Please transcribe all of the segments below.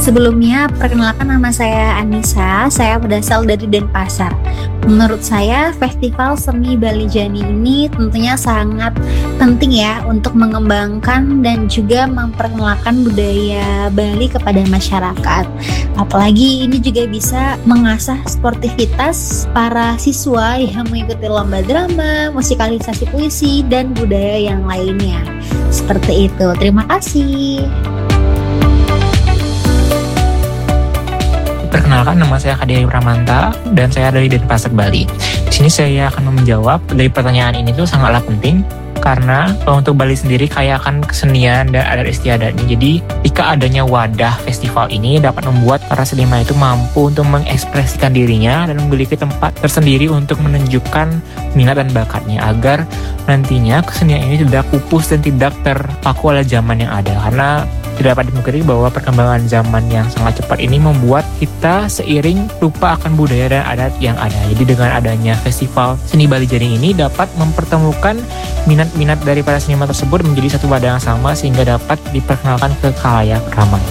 Sebelumnya, perkenalkan nama saya Anissa, saya berasal dari Denpasar. Menurut saya, Festival Seni Bali Jani ini tentunya sangat penting ya untuk mengembangkan dan juga memperkenalkan budaya Bali kepada masyarakat. Apalagi ini juga bisa mengasah sportivitas para siswa yang mengikuti lomba drama, musikalisasi puisi, dan budaya yang lainnya. Seperti itu, terima kasih. Perkenalkan, nama saya Kadia Pramanta dan saya dari Denpasar, Bali. Di sini saya akan menjawab dari pertanyaan ini tuh sangatlah penting karena untuk Bali sendiri kaya akan kesenian dan adat istiadatnya. Jadi, jika adanya wadah festival ini dapat membuat para seniman itu mampu untuk mengekspresikan dirinya dan memiliki tempat tersendiri untuk menunjukkan minat dan bakatnya agar nantinya kesenian ini tidak pupus dan tidak terpaku oleh zaman yang ada. Karena tidak dapat dimungkiri bahwa perkembangan zaman yang sangat cepat ini membuat kita seiring lupa akan budaya dan adat yang ada. Jadi dengan adanya Festival Seni Bali Jani ini dapat mempertemukan minat-minat dari para seniman tersebut menjadi satu wadah yang sama sehingga dapat diperkenalkan ke khalayak ramai.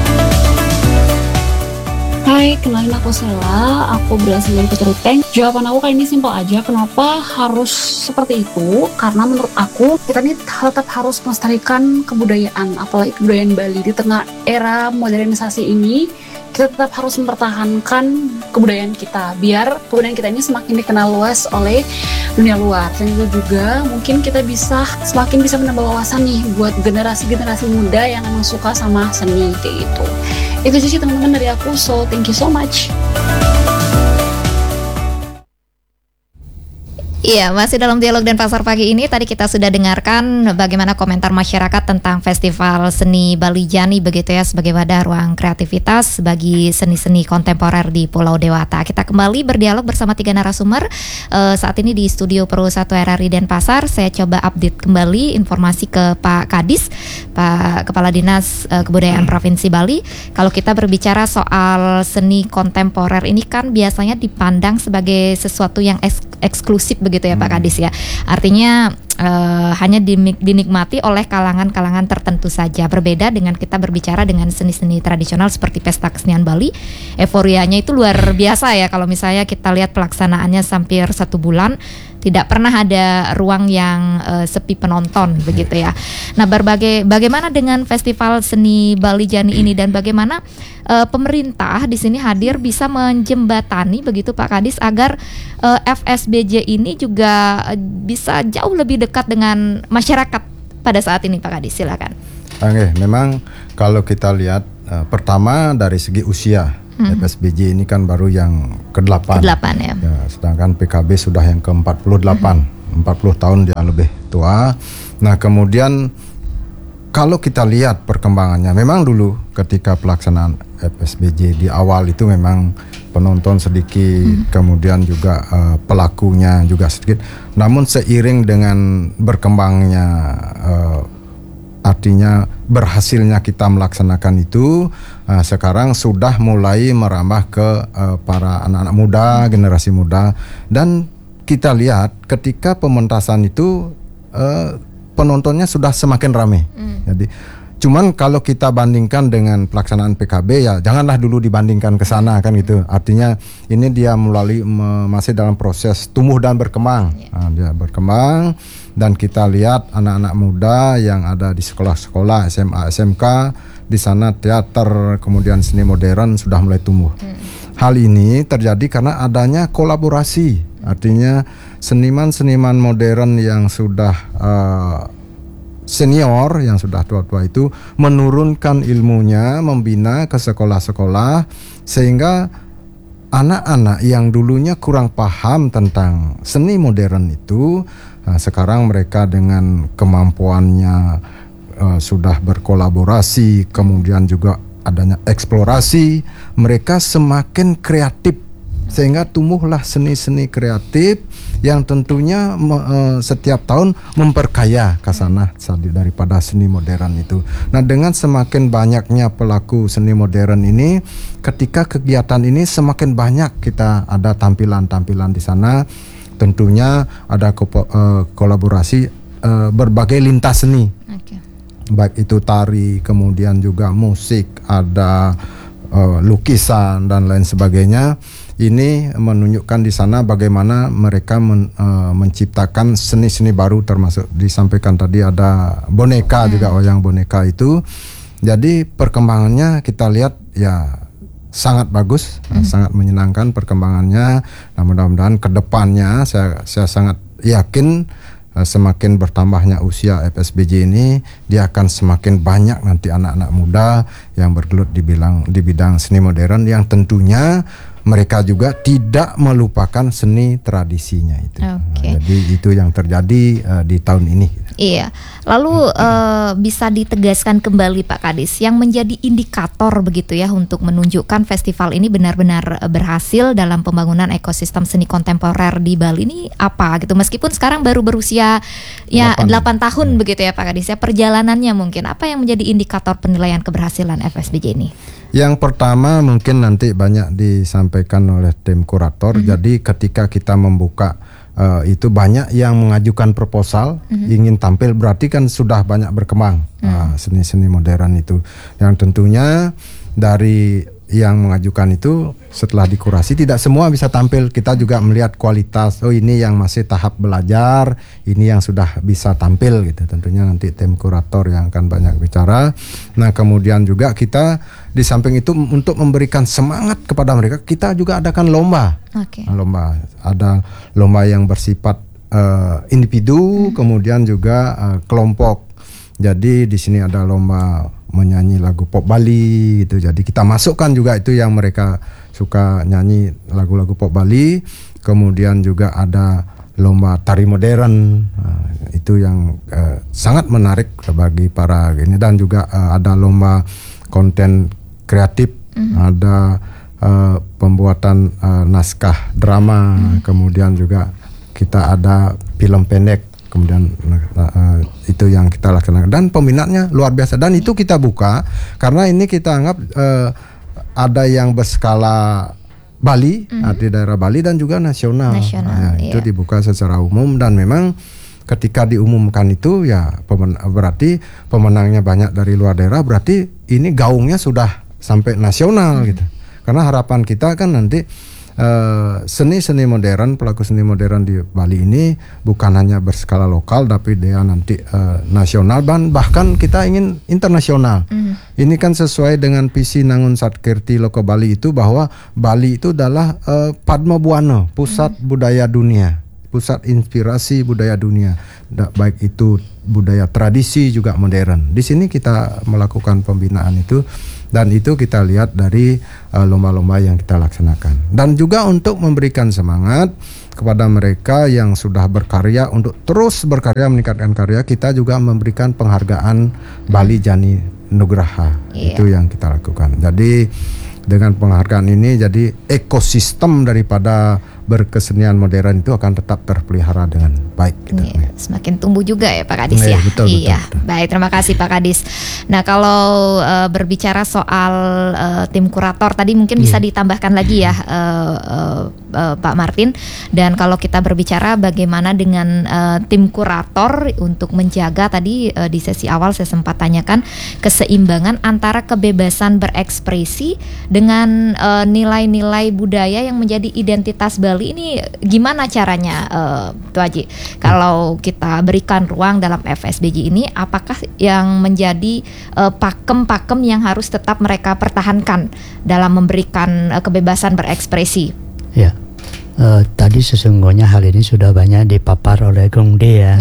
Hai, kenalin aku Sela, aku berasal dari Peteruteng. Jawaban aku kali ini simpel aja, kenapa harus seperti itu? Karena menurut aku, kita ini tetap harus melestarikan kebudayaan, apalagi kebudayaan Bali. Di tengah era modernisasi ini, kita tetap harus mempertahankan kebudayaan kita, biar kebudayaan kita ini semakin dikenal luas oleh dunia luar. Dan itu juga mungkin kita semakin bisa menambah wawasan nih buat generasi-generasi muda yang emang suka sama seni kayak gitu. Itu sih teman-teman dari aku, so thank you so much. Iya, masih dalam dialog Denpasar pagi ini tadi kita sudah dengarkan bagaimana komentar masyarakat tentang Festival Seni Bali Jani begitu ya, sebagai wadah ruang kreativitas bagi seni-seni kontemporer di Pulau Dewata. Kita kembali berdialog bersama 3 narasumber saat ini di studio Pro 1 RRI Denpasar. Saya coba update kembali informasi ke Pak Kadis, Pak Kepala Dinas Kebudayaan Provinsi Bali. Kalau kita berbicara soal seni kontemporer ini kan biasanya dipandang sebagai sesuatu yang eksklusif begitu ya Pak Kadis ya. Artinya hanya dinikmati oleh kalangan-kalangan tertentu saja. Berbeda dengan kita berbicara dengan seni-seni tradisional seperti Pesta Kesenian Bali. Euforianya itu luar biasa ya. Kalau misalnya kita lihat pelaksanaannya hampir 1 bulan, tidak pernah ada ruang yang sepi penonton begitu ya. Nah, bagaimana dengan Festival Seni Bali Jani ini dan bagaimana pemerintah di sini hadir bisa menjembatani begitu Pak Kadis agar FSBJ ini juga bisa jauh lebih dekat dengan masyarakat pada saat ini Pak Kadis, silakan. Oke, memang kalau kita lihat pertama dari segi usia, FSBJ ini kan baru yang ke-8 ya. Sedangkan PKB sudah yang ke-48, 40 tahun dia lebih tua. Nah kemudian kalau kita lihat perkembangannya, memang dulu ketika pelaksanaan FSBJ di awal itu memang penonton sedikit, kemudian juga pelakunya juga sedikit. Namun seiring dengan berkembangnya artinya berhasilnya kita melaksanakan itu, sekarang sudah mulai merambah ke para anak-anak muda, generasi muda. Dan kita lihat ketika pementasan itu penontonnya sudah semakin ramai. Jadi cuman kalau kita bandingkan dengan pelaksanaan PKB ya janganlah dulu dibandingkan ke sana kan gitu. Artinya ini dia masih dalam proses tumbuh dan berkembang. Dia berkembang dan kita lihat anak-anak muda yang ada di sekolah-sekolah SMA, SMK, di sana teater kemudian seni modern sudah mulai tumbuh. Hal ini terjadi karena adanya kolaborasi. Artinya seniman-seniman modern yang sudah senior, yang sudah tua-tua itu menurunkan ilmunya, membina ke sekolah-sekolah sehingga anak-anak yang dulunya kurang paham tentang seni modern itu, sekarang mereka dengan kemampuannya sudah berkolaborasi, kemudian juga adanya eksplorasi, mereka semakin kreatif sehingga tumbuhlah seni-seni kreatif yang tentunya setiap tahun memperkaya khazanah daripada seni modern itu. Nah, dengan semakin banyaknya pelaku seni modern ini, ketika kegiatan ini semakin banyak kita ada tampilan-tampilan di sana, tentunya ada kolaborasi berbagai lintas seni. Baik itu tari, kemudian juga musik, ada lukisan dan lain sebagainya. Ini menunjukkan di sana bagaimana mereka menciptakan seni-seni baru, termasuk disampaikan tadi ada boneka juga, wayang boneka itu. Jadi perkembangannya kita lihat ya sangat bagus, sangat menyenangkan perkembangannya. Nah, mudah-mudahan ke depannya saya sangat yakin semakin bertambahnya usia FSBJ ini, dia akan semakin banyak nanti anak-anak muda yang bergelut di bidang seni modern yang tentunya mereka juga tidak melupakan seni tradisinya itu. Oke. Jadi itu yang terjadi di tahun ini. Iya. Lalu bisa ditegaskan kembali Pak Kadis, yang menjadi indikator begitu ya untuk menunjukkan festival ini benar-benar berhasil dalam pembangunan ekosistem seni kontemporer di Bali ini apa gitu? Meskipun sekarang baru berusia ya 8 tahun begitu ya Pak Kadis ya, perjalanannya mungkin apa yang menjadi indikator penilaian keberhasilan FSBJ ini? Yang pertama mungkin nanti banyak disampaikan oleh tim kurator. Jadi ketika kita membuka itu banyak yang mengajukan proposal ingin tampil, berarti kan sudah banyak berkembang seni-seni modern itu. Yang tentunya dari yang mengajukan itu setelah dikurasi tidak semua bisa tampil. Kita juga melihat kualitas, oh ini yang masih tahap belajar, ini yang sudah bisa tampil gitu. Tentunya nanti tim kurator yang akan banyak bicara. Nah kemudian juga kita di samping itu untuk memberikan semangat kepada mereka, kita juga adakan lomba. Lomba, ada lomba yang bersifat individu, kemudian juga kelompok. Jadi di sini ada lomba menyanyi lagu pop Bali gitu. Jadi kita masukkan juga itu yang mereka suka nyanyi lagu-lagu pop Bali. Kemudian juga ada lomba tari modern, itu yang sangat menarik bagi para ini. Dan juga ada lomba konten kreatif, ada pembuatan naskah drama, kemudian juga kita ada film pendek. Kemudian itu yang kita laksanakan dan peminatnya luar biasa, dan itu kita buka karena ini kita anggap ada yang berskala Bali, di daerah Bali dan juga nasional. Itu dibuka secara umum, dan memang ketika diumumkan itu ya berarti pemenangnya banyak dari luar daerah, berarti ini gaungnya sudah sampai nasional gitu. Karena harapan kita kan nanti seni-seni modern, pelaku seni modern di Bali ini bukan hanya berskala lokal, tapi dia nanti nasional, dan bahkan kita ingin internasional. Ini kan sesuai dengan visi Nangun Satkirti Loko Bali itu, bahwa Bali itu adalah Padma Buana, pusat budaya dunia, pusat inspirasi budaya dunia, baik itu budaya tradisi juga modern. Di sini kita melakukan pembinaan itu, dan itu kita lihat dari lomba-lomba yang kita laksanakan. Dan juga untuk memberikan semangat kepada mereka yang sudah berkarya untuk terus berkarya, meningkatkan karya, kita juga memberikan penghargaan Bali Jani Nugraha. Itu yang kita lakukan. Jadi dengan penghargaan ini, jadi ekosistem daripada berkesenian modern itu akan tetap terpelihara dengan baik. Gitu. Semakin tumbuh juga ya Pak Kadis ya. Betul. Baik, terima kasih Pak Kadis. Nah kalau berbicara soal tim kurator tadi mungkin bisa ditambahkan lagi ya Pak Martin. Dan kalau kita berbicara bagaimana dengan tim kurator untuk menjaga tadi di sesi awal saya sempat tanyakan keseimbangan antara kebebasan berekspresi dengan nilai-nilai budaya yang menjadi identitas Bali. Ini gimana caranya Tuh Haji? Kalau kita berikan ruang dalam FSBJ ini, apakah yang menjadi pakem-pakem yang harus tetap mereka pertahankan dalam memberikan kebebasan berekspresi? Ya, tadi sesungguhnya hal ini sudah banyak dipapar oleh Gong De ya.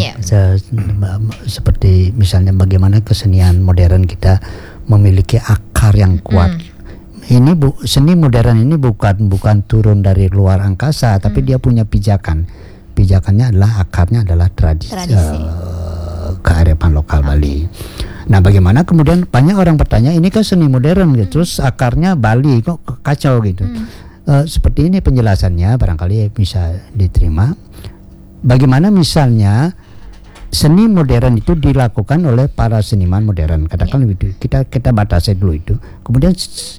Seperti misalnya bagaimana kesenian modern kita memiliki akar yang kuat. Ini seni modern ini bukan turun dari luar angkasa, tapi dia punya pijakan. Pijakannya adalah akarnya adalah tradisi. Kearifan lokal Bali. Nah, bagaimana kemudian banyak orang bertanya, ini kan seni modern gitu, terus akarnya Bali kok kacau gitu. Seperti ini penjelasannya, barangkali bisa diterima. Bagaimana misalnya seni modern itu dilakukan oleh para seniman modern, katakan itu kita batasi dulu itu. Kemudian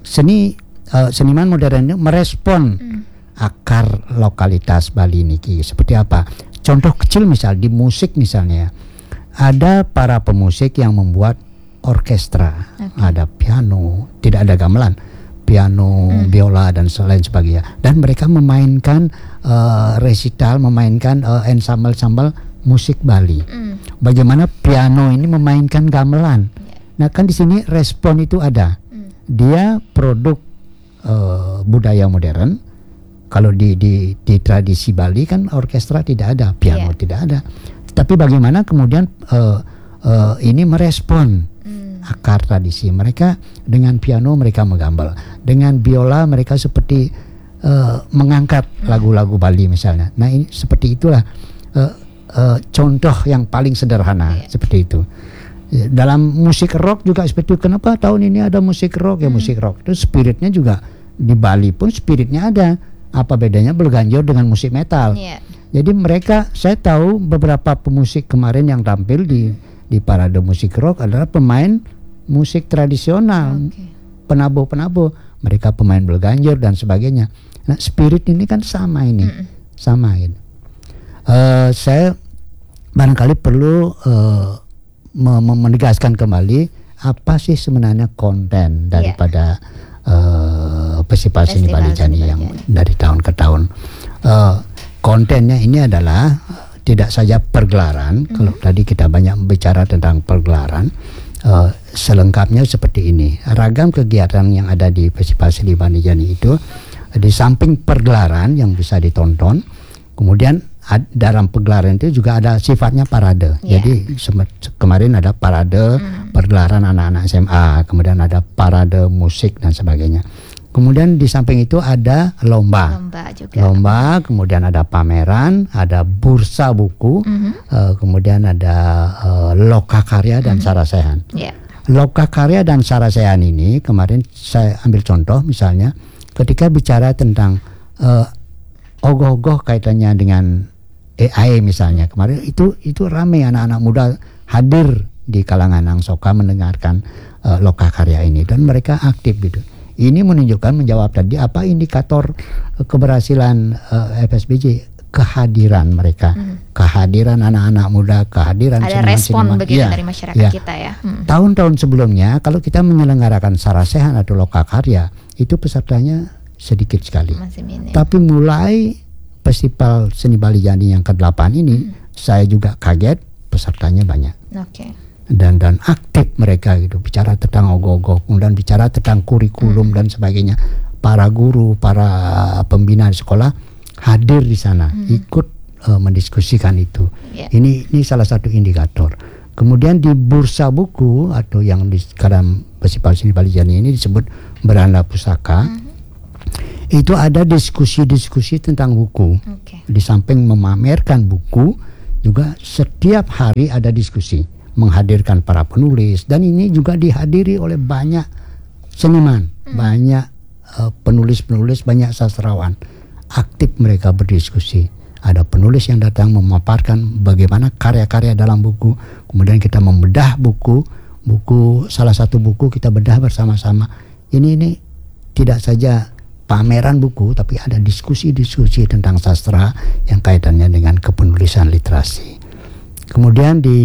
seniman modern itu merespon akar lokalitas Bali ini seperti apa. Contoh kecil misal di musik misalnya, ada para pemusik yang membuat orkestra, ada piano, tidak ada gamelan. piano, biola dan lain sebagainya. Dan mereka memainkan resital, memainkan ensemble musik Bali. Bagaimana piano ini memainkan gamelan. Nah kan di sini respon itu ada. Dia produk budaya modern. Kalau di tradisi Bali kan orkestra tidak ada, piano tidak ada. Tapi bagaimana kemudian ini merespon akar tradisi mereka. Dengan piano mereka menggambal, dengan biola mereka seperti mengangkat lagu-lagu Bali misalnya. Nah ini seperti itulah contoh yang paling sederhana seperti itu. Dalam musik rock juga seperti itu. Kenapa tahun ini ada musik rock? Ya musik rock itu spiritnya juga di Bali pun spiritnya ada. Apa bedanya berganjur dengan musik metal? Jadi mereka, saya tahu beberapa pemusik kemarin yang tampil di parade musik rock adalah pemain musik tradisional, penabuh-penabuh. Mereka pemain berganjur dan sebagainya. Nah spirit ini kan sama ini, sama ini. Saya barangkali perlu menegaskan kembali apa sih sebenarnya konten daripada Festival Seni Balijani yang dari tahun ke tahun. Kontennya ini adalah tidak saja pergelaran. Kalau tadi kita banyak bicara tentang pergelaran, selengkapnya seperti ini. Ragam kegiatan yang ada di Festival Seni Balijani itu, di samping pergelaran yang bisa ditonton, kemudian dalam pergelaran itu juga ada sifatnya parade. Jadi kemarin ada parade pergelaran anak-anak SMA, kemudian ada parade musik dan sebagainya. Kemudian di samping itu ada lomba juga. Kemudian ada pameran, ada bursa buku, kemudian ada lokakarya dan sarasehan. Lokakarya dan sarasehan ini kemarin saya ambil contoh misalnya ketika bicara tentang ogoh-ogoh kaitannya dengan AI misalnya, kemarin itu ramai anak-anak muda hadir di kalangan Angsoka mendengarkan lokakarya ini dan mereka aktif gitu. Ini menunjukkan, menjawab tadi apa indikator keberhasilan FSBJ, kehadiran mereka, kehadiran anak-anak muda, kehadiran ada respon begitu dari masyarakat kita ya. Tahun-tahun sebelumnya kalau kita menyelenggarakan sarasehan atau lokakarya itu pesertanya sedikit sekali. Tapi mulai Festival Seni Balijani yang ke-8 ini saya juga kaget pesertanya banyak. Dan aktif mereka gitu, bicara tentang ogoh-ogoh, kemudian bicara tentang kurikulum dan sebagainya. Para guru, para pembina di sekolah hadir di sana, ikut mendiskusikan itu. Ini salah satu indikator. Kemudian di bursa buku atau yang di dalam Festival Seni Balijani ini disebut beranda pusaka. Itu ada diskusi-diskusi tentang buku. Di samping memamerkan buku, juga setiap hari ada diskusi, menghadirkan para penulis, dan ini juga dihadiri oleh banyak seniman, banyak penulis-penulis, banyak sastrawan. Aktif mereka berdiskusi. Ada penulis yang datang memaparkan bagaimana karya-karya dalam buku. Kemudian kita membedah buku, salah satu buku kita bedah bersama-sama. Ini tidak saja pameran buku, tapi ada diskusi-diskusi tentang sastra yang kaitannya dengan kepenulisan literasi. Kemudian di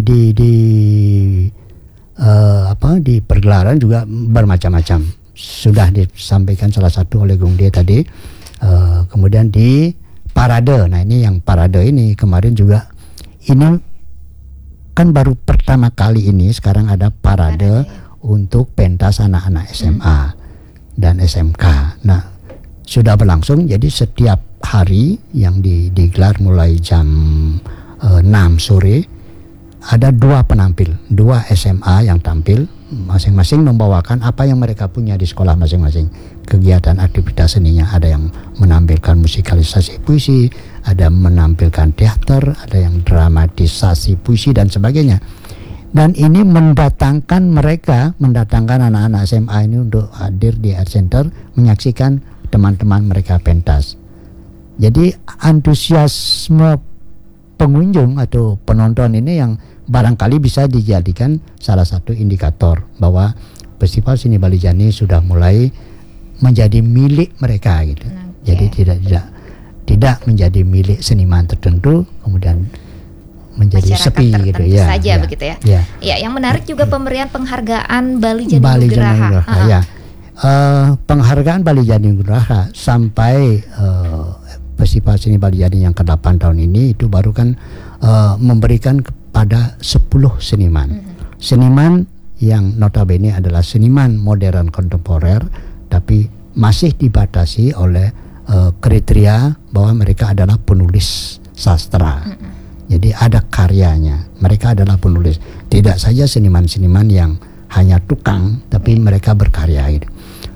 pergelaran juga bermacam-macam. Sudah disampaikan salah satu oleh Gung Die tadi. Kemudian di parade. Nah, ini yang parade ini kemarin juga ini kan baru pertama kali ini sekarang ada parade untuk pentas anak-anak SMA dan SMK. Nah, sudah berlangsung, jadi setiap hari yang digelar mulai jam 6 sore ada 2 penampil, 2 SMA yang tampil, masing-masing membawakan apa yang mereka punya di sekolah masing-masing. Kegiatan aktivitas seninya, ada yang menampilkan musikalisasi puisi, ada menampilkan teater, ada yang dramatisasi puisi dan sebagainya. Dan ini mendatangkan anak-anak SMA ini untuk hadir di Art Center menyaksikan teman-teman mereka pentas. Jadi antusiasme pengunjung atau penonton ini yang barangkali bisa dijadikan salah satu indikator bahwa Festival Seni Balijani sudah mulai menjadi milik mereka gitu. Jadi tidak menjadi milik seniman tertentu kemudian menjadi masyarakat sepi gitu ya. Begitu ya. Ya, yang menarik juga pemberian penghargaan Balijani Nugraha. Penghargaan penghargaan Bali Jani Nugraha sampai Festival Seni Bali Jani yang ke-8 tahun ini itu baru kan memberikan kepada 10 seniman. Seniman yang notabene adalah seniman modern kontemporer, tapi masih dibatasi oleh kriteria bahwa mereka adalah penulis sastra. Jadi ada karyanya, mereka adalah penulis. Tidak saja seniman-seniman yang hanya tukang, tapi mereka berkarya. Gitu.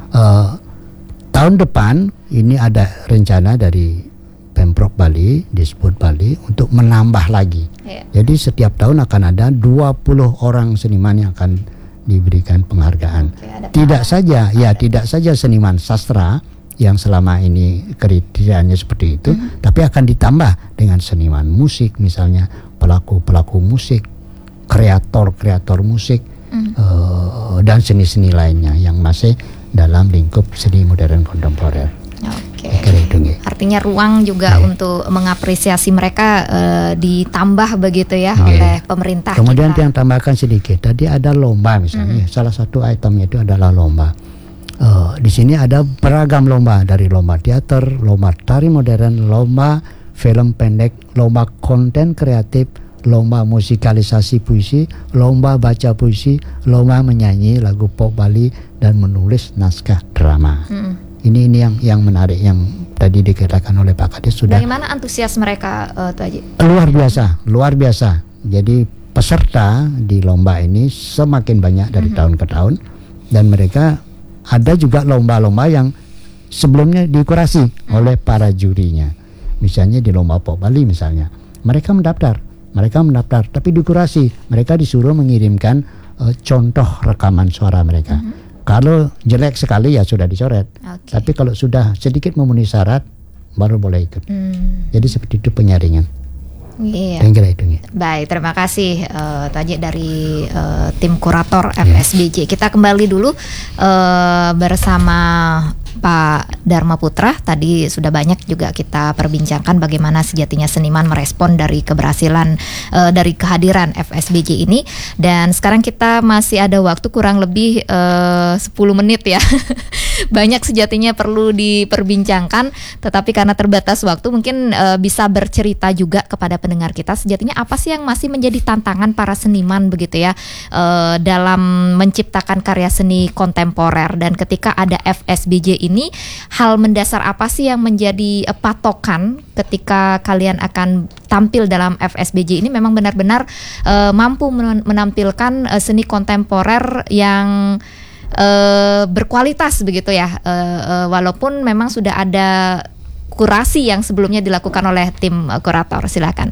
Tahun depan ini ada rencana dari Pemprov Bali, Disbud Bali untuk menambah lagi. Jadi setiap tahun akan ada 20 orang seniman yang akan diberikan penghargaan. Tidak saja seniman sastra yang selama ini kriterianya seperti itu, tapi akan ditambah dengan seniman musik, misalnya pelaku musik, kreator musik, dan seni-seni lainnya yang masih dalam lingkup seni modern kontemporer. Artinya ruang juga untuk mengapresiasi mereka ditambah begitu ya oleh pemerintah. Kemudian yang tambahkan sedikit, tadi ada lomba misalnya, salah satu itemnya itu adalah lomba. Di sini ada beragam lomba, dari lomba teater, lomba tari modern, lomba film pendek, lomba konten kreatif, lomba musikalisasi puisi, lomba baca puisi, lomba menyanyi lagu pop Bali, dan menulis naskah drama. Ini yang menarik yang tadi dikatakan oleh Pak Kades sudah. Bagaimana antusias mereka Tuh Haji? Luar biasa. Jadi peserta di lomba ini semakin banyak dari tahun ke tahun, dan mereka ada juga lomba-lomba yang sebelumnya dikurasi oleh para jurinya. Misalnya di lomba pop Bali misalnya, mereka mendaftar, tapi dikurasi. Mereka disuruh mengirimkan contoh rekaman suara mereka. Kalau jelek sekali ya sudah dicoret. Tapi kalau sudah sedikit memenuhi syarat baru boleh ikut. Jadi seperti itu penyaringan. Iya. Itu. Baik, terima kasih Taji dari tim kurator FSBJ. Kita kembali dulu bersama Pak Dharma Putra. Tadi sudah banyak juga kita perbincangkan bagaimana sejatinya seniman merespon dari keberhasilan dari kehadiran FSBJ ini. Dan sekarang kita masih ada waktu kurang lebih 10 menit ya. Banyak sejatinya perlu diperbincangkan, tetapi karena terbatas waktu mungkin bisa bercerita juga kepada pendengar kita sejatinya apa sih yang masih menjadi tantangan para seniman begitu ya dalam menciptakan karya seni kontemporer. Dan ketika ada FSBJ ini, hal mendasar apa sih yang menjadi patokan ketika kalian akan tampil dalam FSBJ ini memang benar-benar mampu menampilkan seni kontemporer yang berkualitas begitu ya, walaupun memang sudah ada kurasi yang sebelumnya dilakukan oleh tim kurator. Silakan.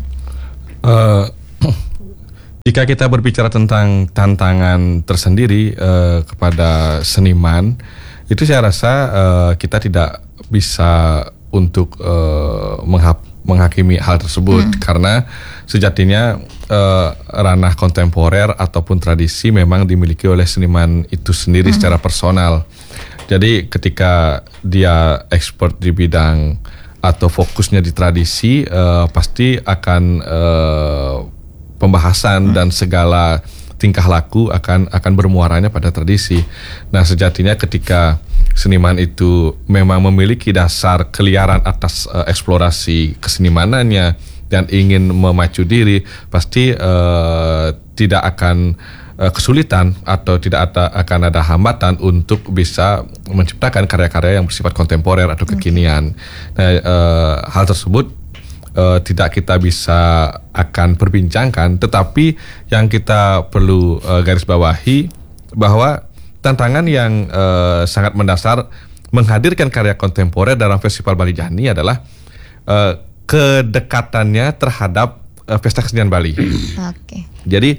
Jika kita berbicara tentang tantangan tersendiri kepada seniman, itu saya rasa kita tidak bisa untuk menghakimi hal tersebut, karena sejatinya ranah kontemporer ataupun tradisi memang dimiliki oleh seniman itu sendiri secara personal. Jadi ketika dia expert di bidang atau fokusnya di tradisi, pasti akan pembahasan dan segala tingkah laku akan bermuaranya pada tradisi. Nah, sejatinya ketika seniman itu memang memiliki dasar keliaran atas eksplorasi kesenimanannya dan ingin memacu diri, pasti tidak akan kesulitan atau akan ada hambatan untuk bisa menciptakan karya-karya yang bersifat kontemporer atau kekinian. Nah, hal tersebut tidak kita bisa akan perbincangkan, tetapi yang kita perlu garis bawahi bahwa tantangan yang sangat mendasar menghadirkan karya kontemporer dalam Festival Bali Jani adalah kedekatannya terhadap Pesta Kesenian Bali. Jadi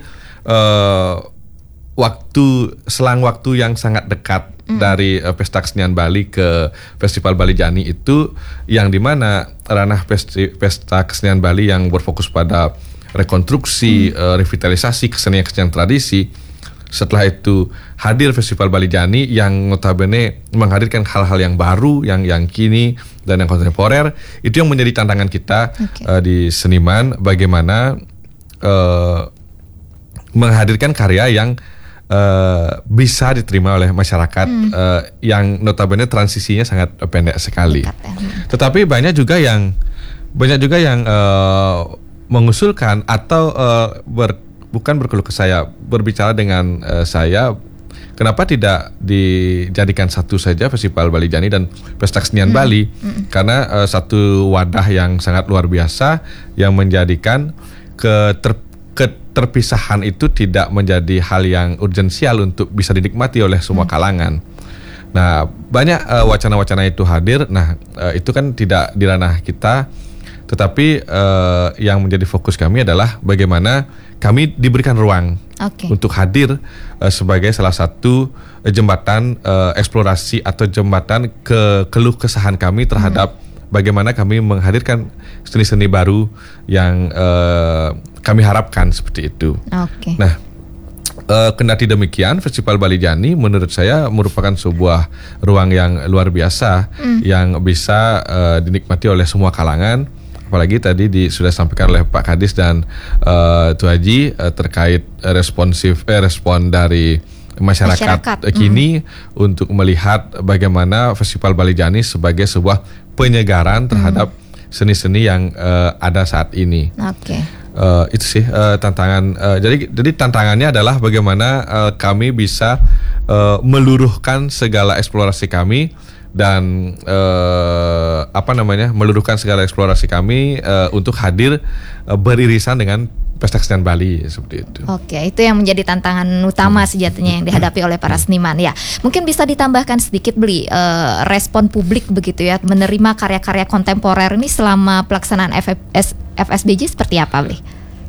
selang waktu yang sangat dekat dari Pesta Kesenian Bali ke Festival Bali Jani itu, yang dimana ranah Pesta Kesenian Bali yang berfokus pada rekonstruksi, revitalisasi kesenian tradisi. Setelah itu hadir Festival Bali Jani yang notabene menghadirkan hal-hal yang baru, yang kini dan yang kontemporer. Itu yang menjadi tantangan kita di seniman, bagaimana menghadirkan karya yang bisa diterima oleh masyarakat yang notabene transisinya sangat pendek sekali. Tetapi banyak juga yang mengusulkan atau bukan berkeluh ke saya, berbicara dengan saya, kenapa tidak dijadikan satu saja Festival Balijani dan Pesta Kesenian Bali, karena satu wadah yang sangat luar biasa yang menjadikan keterpisahan itu tidak menjadi hal yang urgensial untuk bisa dinikmati oleh semua kalangan. Nah, banyak wacana-wacana itu hadir. Nah, itu kan tidak di ranah kita, tetapi yang menjadi fokus kami adalah bagaimana kami diberikan ruang untuk hadir sebagai salah satu jembatan eksplorasi atau jembatan keluh kesahan kami terhadap bagaimana kami menghadirkan seni-seni baru yang kami harapkan seperti itu. Nah, kendati demikian, Festival Balijani menurut saya merupakan sebuah ruang yang luar biasa yang bisa dinikmati oleh semua kalangan. Apalagi tadi sudah disampaikan oleh Pak Kadis dan Tu Haji terkait respon dari masyarakat kini untuk melihat bagaimana Festival Balijani sebagai sebuah penyegaran terhadap seni-seni yang ada saat ini. Itu sih tantangan. Jadi tantangannya adalah bagaimana kami bisa meluruhkan segala eksplorasi kami dan meluruhkan segala eksplorasi kami untuk hadir beririsan dengan Pesta Kesenian Bali seperti itu. Itu yang menjadi tantangan utama sejatinya yang dihadapi oleh para seniman ya. Mungkin bisa ditambahkan sedikit Bli, respon publik begitu ya menerima karya-karya kontemporer ini selama pelaksanaan FSBJ seperti apa Bli?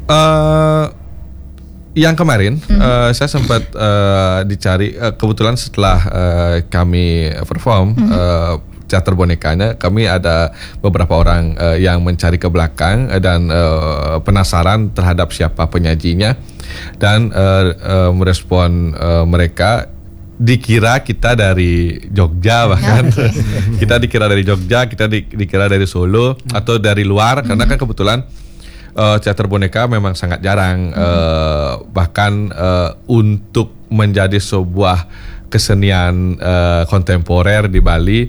Yang kemarin saya sempat dicari kebetulan setelah kami perform teater bonekanya, kami ada beberapa orang yang mencari ke belakang dan penasaran terhadap siapa penyajinya dan merespon mereka dikira kita dari Jogja bahkan kita dikira dari Jogja, kita dikira dari Solo atau dari luar karena kan kebetulan teater boneka memang sangat jarang bahkan untuk menjadi sebuah kesenian kontemporer di Bali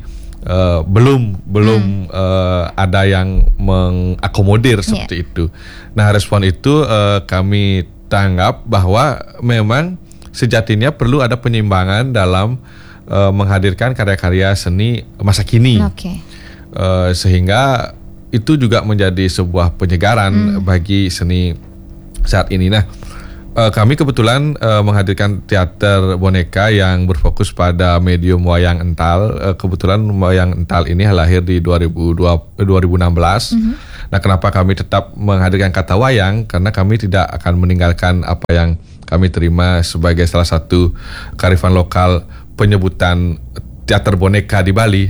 belum ada yang mengakomodir seperti itu. Nah, respon itu kami tanggap bahwa memang sejatinya perlu ada penyeimbangan dalam menghadirkan karya-karya seni masa kini, sehingga itu juga menjadi sebuah penyegaran bagi seni saat ini. Nah, kami kebetulan menghadirkan teater boneka yang berfokus pada medium wayang ental. Kebetulan wayang ental ini lahir di 2016. Nah, kenapa kami tetap menghadirkan kata wayang? Karena kami tidak akan meninggalkan apa yang kami terima sebagai salah satu kearifan lokal penyebutan teater boneka di Bali.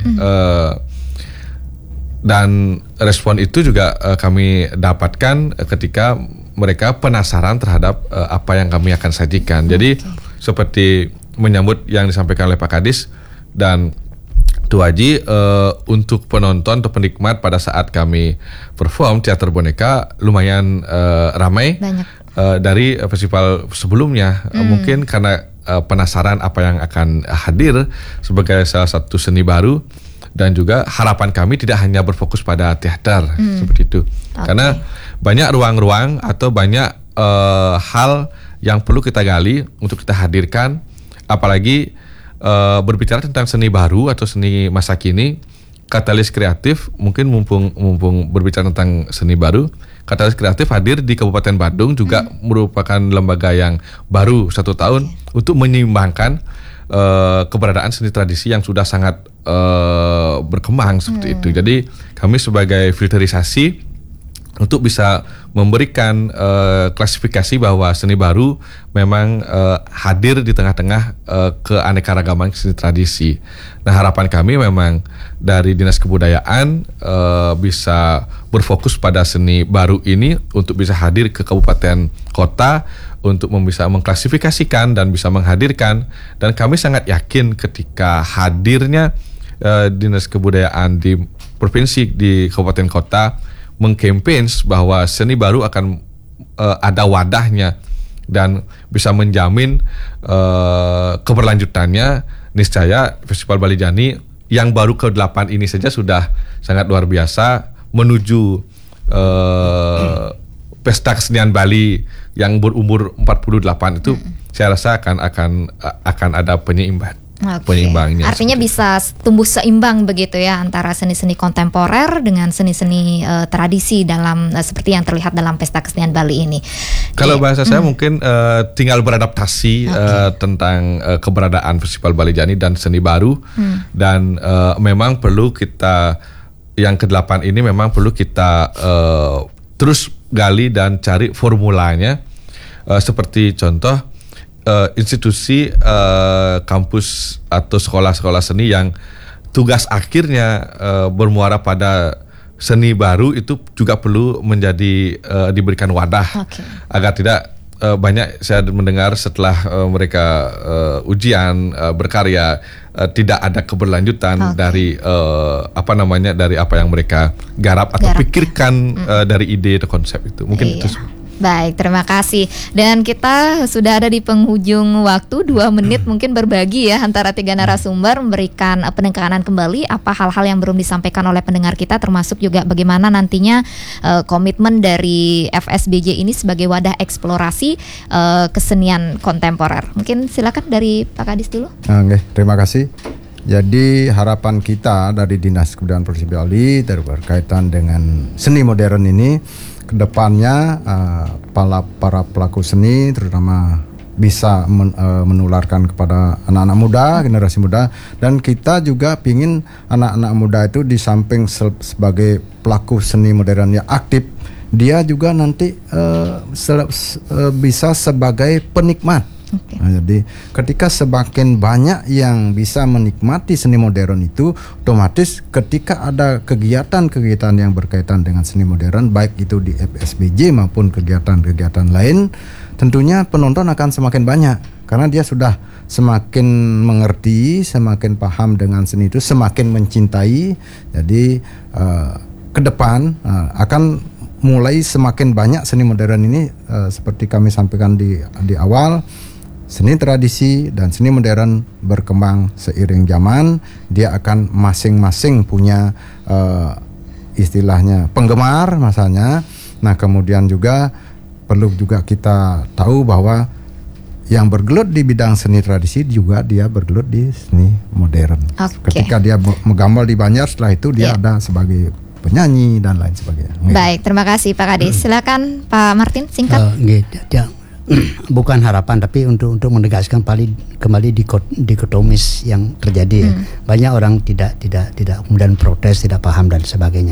Dan respon itu juga kami dapatkan ketika mereka penasaran terhadap apa yang kami akan sajikan. Jadi seperti menyambut yang disampaikan oleh Pak Kadis dan Tu Haji, untuk penonton atau penikmat pada saat kami perform teater boneka lumayan ramai dari festival sebelumnya. Mungkin karena penasaran apa yang akan hadir sebagai salah satu seni baru. Dan juga harapan kami tidak hanya berfokus pada teater seperti itu, karena banyak ruang-ruang atau banyak hal yang perlu kita gali untuk kita hadirkan, apalagi berbicara tentang seni baru atau seni masa kini. Katalis Kreatif mungkin mumpung berbicara tentang seni baru, Katalis Kreatif hadir di Kabupaten Bandung juga merupakan lembaga yang baru 1 tahun untuk menyeimbangkan keberadaan seni tradisi yang sudah sangat berkembang seperti itu. Jadi kami sebagai filterisasi untuk bisa memberikan klasifikasi bahwa seni baru memang hadir di tengah-tengah keanekaragaman seni tradisi. Nah, harapan kami memang dari Dinas Kebudayaan bisa berfokus pada seni baru ini untuk bisa hadir ke kabupaten kota untuk bisa mengklasifikasikan dan bisa menghadirkan. Dan kami sangat yakin ketika hadirnya Dinas Kebudayaan di provinsi, di kabupaten kota mengkampanye bahwa seni baru akan ada wadahnya dan bisa menjamin keberlanjutannya. Niscaya Festival Balijani yang baru ke-8 ini saja sudah sangat luar biasa menuju Pesta Kesenian Bali yang berumur 48 itu saya rasa akan ada penyeimbangnya. Artinya bisa tumbuh seimbang begitu ya antara seni-seni kontemporer dengan seni-seni tradisi dalam seperti yang terlihat dalam Pesta Kesenian Bali ini. Kalau bahasa saya mungkin tinggal beradaptasi tentang keberadaan Festival Balijani dan seni baru dan memang perlu kita yang ke-8 ini memang perlu kita terus gali dan cari formulanya seperti contoh institusi kampus atau sekolah-sekolah seni yang tugas akhirnya bermuara pada seni baru itu juga perlu menjadi diberikan wadah agar tidak banyak saya mendengar setelah mereka ujian berkarya tidak ada keberlanjutan dari dari apa yang mereka garap atau pikirkan dari ide atau konsep itu mungkin itu. Baik, terima kasih. Dan kita sudah ada di penghujung waktu 2 menit mungkin berbagi ya antara 3 narasumber memberikan penekanan kembali apa hal-hal yang belum disampaikan oleh pendengar kita termasuk juga bagaimana nantinya komitmen dari FSBJ ini sebagai wadah eksplorasi kesenian kontemporer. Mungkin silakan dari Pak Kadis dulu. Oke, terima kasih. Jadi harapan kita dari Dinas Kebudayaan Provinsi Bali berkaitan dengan seni modern ini kedepannya para pelaku seni terutama bisa menularkan kepada anak-anak muda, generasi muda, dan kita juga pingin anak-anak muda itu di samping sebagai pelaku seni modern yang aktif, dia juga nanti bisa sebagai penikmat. Nah, jadi ketika semakin banyak yang bisa menikmati seni modern itu, otomatis ketika ada kegiatan-kegiatan yang berkaitan dengan seni modern, baik itu di FSBJ maupun kegiatan-kegiatan lain, tentunya penonton akan semakin banyak karena dia sudah semakin mengerti, semakin paham dengan seni itu, semakin mencintai. Jadi ke depan akan mulai semakin banyak seni modern ini seperti kami sampaikan di awal. Seni tradisi dan seni modern berkembang seiring zaman, dia akan masing-masing punya istilahnya penggemar masanya. Nah, kemudian juga perlu juga kita tahu bahwa yang bergelut di bidang seni tradisi juga dia bergelut di seni modern. Ketika dia menggambar di Banjar, setelah itu dia ada sebagai penyanyi dan lain sebagainya. Baik, terima kasih Pak Kadis. Silakan Pak Martin singkat. Bukan harapan tapi untuk menegaskan kembali dikotomis yang terjadi ya. Banyak orang tidak kemudian protes, tidak paham dan sebagainya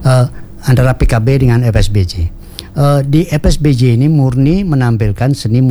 antara PKB dengan FSBJ. Di FSBJ ini murni menampilkan seni